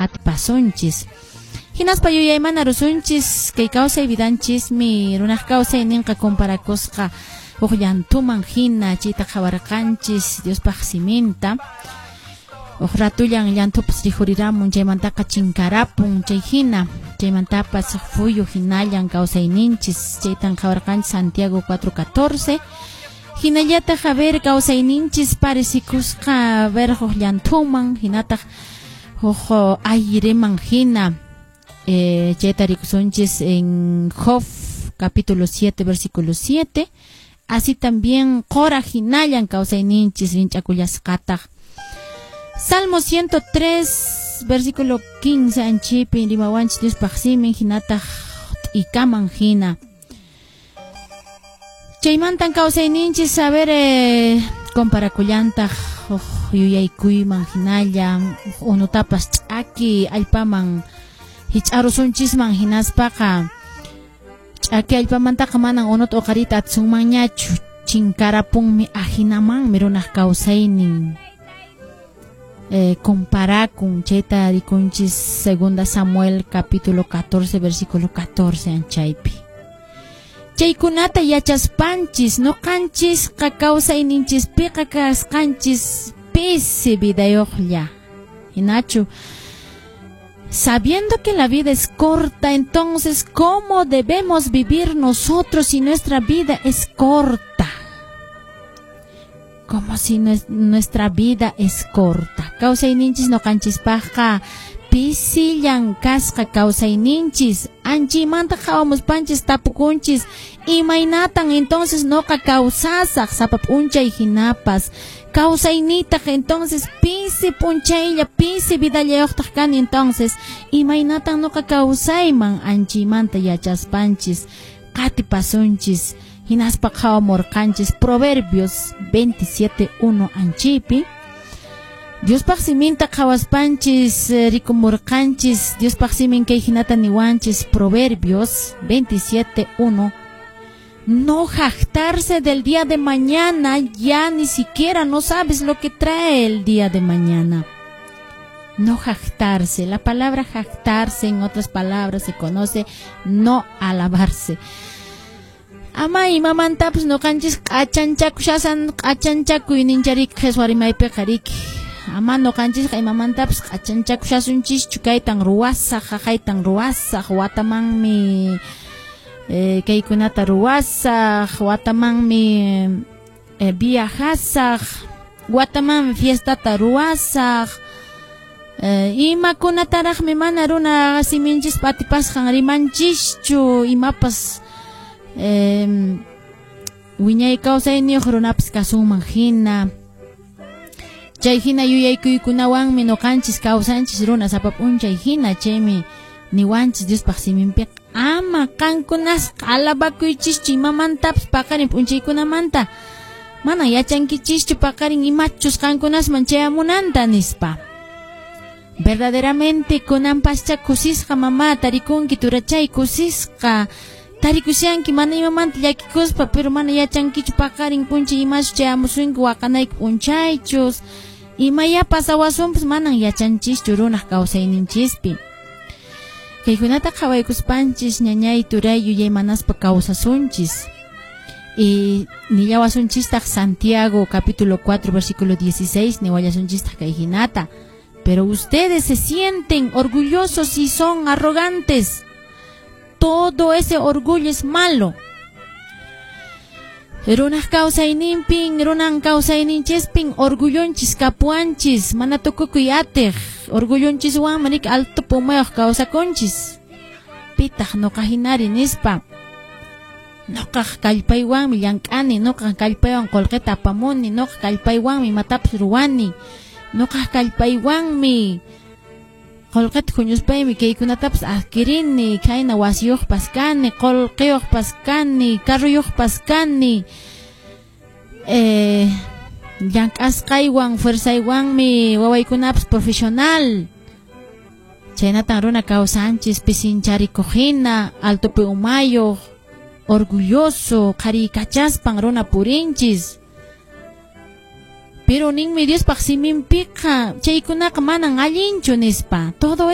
qatipasunchis. Hinaspa yuyaymana rusunchis kay kawsay vidanchismi runaq kawsay ninqa comparakusqa uqllantuman hina chayta qhawarqanchis Diospaq siminta. Uq ratullan llantupas rijuriramun chaymantaqa chinkarapun chay hina chaymantapas fuyu hinallan kawsayninchis chaytan qhawarqanchis Santiago 4:14 hinallataq haber kawsayninchis parecikusqa ver llantuman hinataq ayreman hina chayta rikusunchis en Job capítulo 7 versículo 7 así también qora hinallan kawsayninchis rinch'akullasqataq. Salmo 103 versículo 15 anchipi rimawanchis Diospaq simin hinataq t'ikaman hina chaymantan kawsayninchis saber comparakullantaq yuyaykuyman hinallan unutapas ch'aki allpaman hich'arusunchisman hinaspaqa ch'aki allpamantaqa manan unut uqarita atsunmanñachu chinkarapunmi ahinamanmi runaq kawsaynin comparakun chayta rikunchis segunda Samuel capítulo 14 versículo 14 anchaypi chaykunata yachaspanchis nuqanchis kawsayninchispiqa kasqanchis pisi vidayuqlla hinachu sabiendo que la vida es corta, entonces ¿cómo debemos vivir nosotros si nuestra vida es corta? Como si nuestra vida es corta. Kawsayninchis noqanchispaqqa pisillan kasqa kawsayninchis anchimanta hawamuspanchis tapukunchis imaynatan entonces noqa kawsasaq sapa p'unchay hinapas kawsaynitaq entonces pisi p'unchaylla pisi vidallayuqtaq kani entonces imaynatan noqa kawsayman anchimanta yachaspanchis qatipasunchis hinaspaq hawamurqanchis Proverbios 27:1 anchipi Diospaq siminta qhawaspanchis rikumurqanchis Diospaq simin kay hinata niwanchis Proverbios 27:1 no jactarse del día de mañana, ya ni siquiera no sabes lo que trae el día de mañana. No jactarse, la palabra jactarse en otras palabras se conoce no alabarse. Ama imamantapas no canchis q'achanchakushasan q'achanchakuy nincharik qheswarimaypi qarik ama no canchis imamantapas q'achanchakushasunchis chukaytan ruwasaq qaqaytan ruwasaq watamanmi kaykunata ruwasaq watamanmi viajasaq watamanmi fiestata ruwasaq imakunataraqmi mana runa siminchis patipasqan rimanchischu imapas wiñay kawsayniyuq runapas kasunman hina chay hina yuyaykuykunawanmi noqanchis kawsanchis runa sapa p'unchay hina chaymi niwanchis Diospaq siminpiqa ama qankunas alabakuychischu imamantapas paqarin p'unchaykunamanta mana yachankichischu paqarin imachus qankunasman chayamunanta nispa verdaderamente kunanpascha kusisqa mamá tarikunki turachay kusisqa tarikusyanki mana imamanta llakikuspa pero mana yachankichu paqarin p'unchay imachu chayamusunki waqanayki p'unchaychus imayapas awasunpas manan yachanchischu runaq kawsayninchispi kaykunata qhawaykuspanchis ñañay turay yuyay manaspa kawsasunchis nillawasunchistaq Santiago capítulo 4 versículo 16 niwallasunchistaq kay hinata pero ustedes se sienten orgullosos y son arrogantes. Todo ese orgullo es malo. Runaq kawsayninpin, runan kawsayninchispin orgullonchis kapuanchis, mana tukukuy atiq, orgullonchis manik alto pumayuq kawsakunchis. Pitaq noqa hinari nispa. Noqaq kallpaywanmi llank'ani, noqaq kallpaywan qullqita apamuni, noqaq kallpaywanmi matapas ruwani. Noqaq kallpaywanmi qullqita huñuspaymi kaykunatapas adquirini khayna wasiyuqpas kani qullqiyuqpas kani carruyuqpas kani llank'asqaywan fuerzaywanmi wawaykunapas profesional chaynatan runa kawsanchis pisinchariqhina altopi umayuq orgulloso qhariykachaspan runa purinchis pero ninmi Diospaq siminpiqa chaykunaqa manan allinchu nispa todo